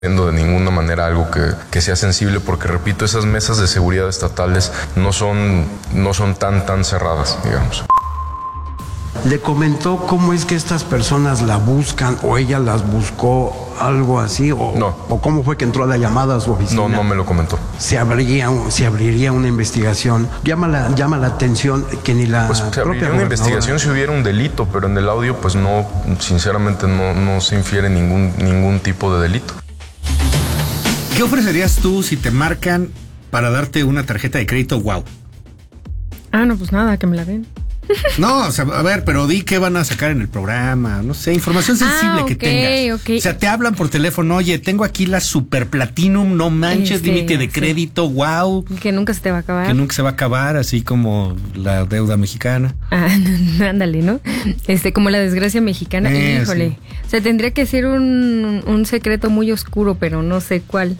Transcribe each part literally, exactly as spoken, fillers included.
de ninguna manera algo que, que sea sensible, porque repito, esas mesas de seguridad estatales no son, no son tan, tan cerradas, digamos. ¿Le comentó cómo es que estas personas la buscan o ella las buscó, algo así? O, no. ¿O cómo fue que entró la llamada a su oficina? No, no me lo comentó. Se abriría, se abriría una investigación. Llama la, llama la atención que ni la pues se propia abriría una investigación si hubiera un delito, pero en el audio pues no, sinceramente no, no se infiere ningún, ningún tipo de delito. ¿Qué ofrecerías tú si te marcan para darte una tarjeta de crédito Wow? Ah, no, pues nada, que me la den. No, o sea, a ver, pero di qué van a sacar en el programa, no sé, información sensible ah, que okay, tengas. Okay. O sea, te hablan por teléfono, oye, tengo aquí la Super Platinum, no manches, este, límite de crédito, sí. Wow. Que nunca se te va a acabar. Que nunca se va a acabar, así como la deuda mexicana. Ah, no, ándale, ¿no? Este, como la desgracia mexicana. Eh, Híjole. Sí. O sea, tendría que ser un, un secreto muy oscuro, pero no sé cuál.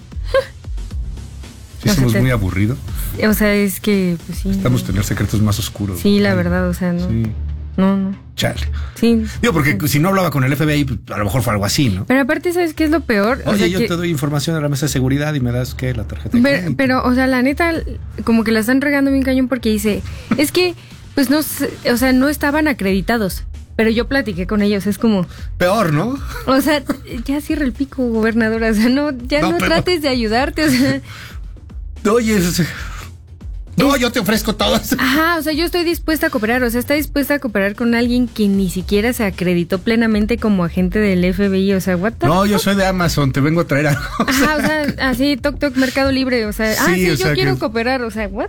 Sí, no, somos o sea, te... muy aburridos. O sea, es que, pues sí. Estamos no. tener secretos más oscuros. Sí, la verdad, o sea, no. Sí. No, no. Chale. Sí. Digo, porque sí. si no hablaba con el F B I, pues, a lo mejor fue algo así, ¿no? Pero aparte, ¿sabes qué es lo peor? Oye, o sea, yo que... te doy información de la mesa de seguridad y me das, ¿qué? La tarjeta de pero, pero, o sea, la neta, como que la están regando bien cañón porque dice, es que, pues no, o sea, no estaban acreditados. Pero yo platiqué con ellos, es como... Peor, ¿no? O sea, ya cierra el pico, gobernadora. O sea, no, ya no, no pero... trates de ayudarte, o sea... Oye, eso... No, yo te ofrezco todo eso. Ajá, o sea, yo estoy dispuesta a cooperar, o sea, está dispuesta a cooperar con alguien que ni siquiera se acreditó plenamente como agente del F B I, o sea, what the No, fuck? Yo soy de Amazon, te vengo a traer algo. Ajá, o sea, así, toc toc, Mercado Libre, o sea, sí, ah, sí, yo sea quiero que... cooperar, o sea, what?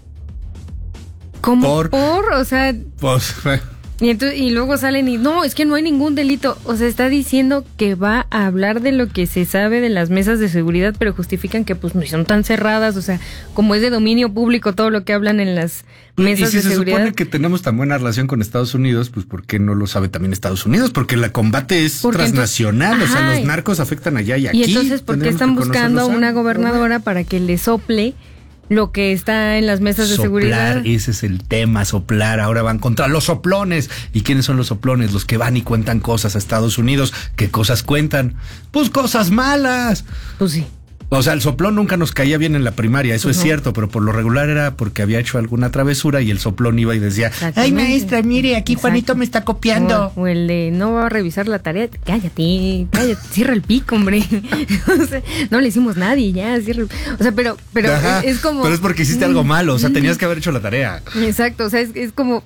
¿Cómo por? por? O sea... Pues... Y, entonces, y luego salen y no, es que no hay ningún delito. O sea, está diciendo que va a hablar de lo que se sabe de las mesas de seguridad, pero justifican que pues no son tan cerradas. O sea, como es de dominio público todo lo que hablan en las mesas y si de se seguridad. Se supone que tenemos tan buena relación con Estados Unidos, pues ¿por qué no lo sabe también Estados Unidos? Porque el combate es Porque transnacional, entonces, o sea, los narcos afectan allá y aquí. Y entonces, ¿por qué están buscando a una gobernadora para que le sople lo que está en las mesas de soplar, seguridad? Ese es el tema, soplar. Ahora van contra los soplones. ¿Y quiénes son los soplones? Los que van y cuentan cosas a Estados Unidos. ¿Qué cosas cuentan? Pues cosas malas. Pues sí. O sea, el soplón nunca nos caía bien en la primaria, eso uh-huh. es cierto, pero por lo regular era porque había hecho alguna travesura y el soplón iba y decía, ay maestra, mire, aquí Exacto. Juanito me está copiando. O, o el de no va a revisar la tarea, cállate, cállate, cierra el pico, hombre. O sea, no le hicimos nadie, ya, cierra el... O sea, pero, pero Ajá, es, es como... Pero es porque hiciste algo malo, o sea, tenías que haber hecho la tarea. Exacto, o sea, es, es como...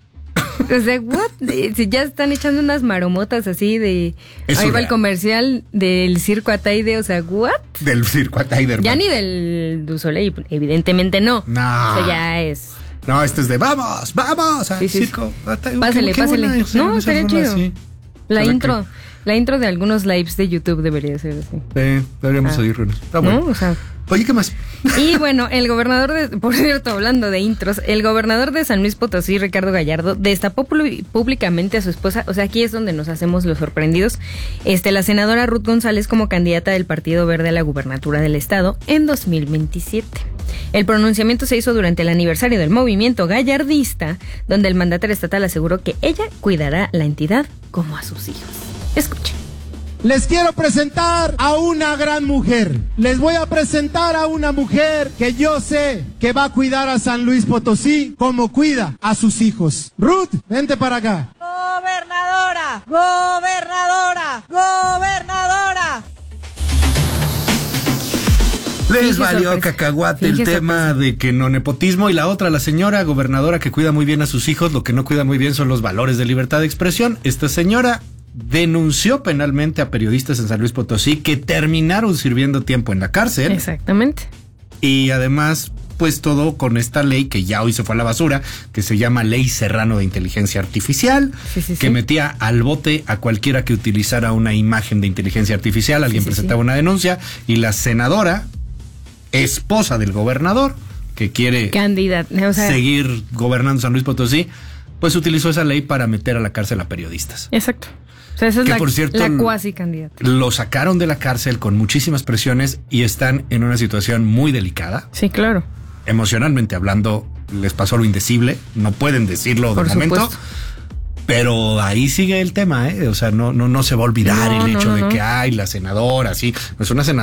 O sea, what? Si ya están echando unas maromotas así de... Es ahí va el comercial del circo Ataide, o sea, what? Del circo Ataide. Ya ni del du Soleil, evidentemente no. No. O sea, ya es... No, este es de vamos, vamos al sí, sí, circo Ataide. Pásale, qué, qué pásale. Buena, no, estaría chido. Así. La Para intro, que... la intro de algunos lives de YouTube debería ser así. Sí, deberíamos ah. oírnos. Está bueno. ¿No? O sea... Oye, ¿qué más? Y bueno, el gobernador de, por cierto, hablando de intros, el gobernador de San Luis Potosí, Ricardo Gallardo, destapó públicamente a su esposa, o sea, aquí es donde nos hacemos los sorprendidos, este, la senadora Ruth González como candidata del Partido Verde a la gubernatura del estado en dos mil veintisiete. El pronunciamiento se hizo durante el aniversario del movimiento gallardista, donde el mandatario estatal aseguró que ella cuidará la entidad como a sus hijos. Escuchen. Les quiero presentar a una gran mujer. Les voy a presentar a una mujer que yo sé que va a cuidar a San Luis Potosí como cuida a sus hijos. Ruth, vente para acá. Gobernadora, gobernadora, gobernadora. Les valió cacahuate el tema de que no nepotismo, y la otra, la señora gobernadora que cuida muy bien a sus hijos, lo que no cuida muy bien son los valores de libertad de expresión. Esta señora denunció penalmente a periodistas en San Luis Potosí que terminaron sirviendo tiempo en la cárcel. Exactamente. Y además, pues todo con esta ley que ya hoy se fue a la basura, que se llama Ley Serrano de Inteligencia Artificial, sí, sí, que sí. metía al bote a cualquiera que utilizara una imagen de inteligencia artificial. Alguien sí, sí, presentaba sí. una denuncia y la senadora, esposa del gobernador, que quiere Candidata, o sea, seguir gobernando San Luis Potosí, pues utilizó esa ley para meter a la cárcel a periodistas. Exacto. O sea, esa es que la, por cierto, la cuasi candidata. Lo sacaron de la cárcel con muchísimas presiones y están en una situación muy delicada. Sí, claro. Emocionalmente hablando, les pasó lo indecible. No pueden decirlo de por momento. Supuesto. Pero ahí sigue el tema, ¿eh? O sea, no, no, no se va a olvidar No, el no, hecho no, de no. que hay la senadora, sí, es una senadora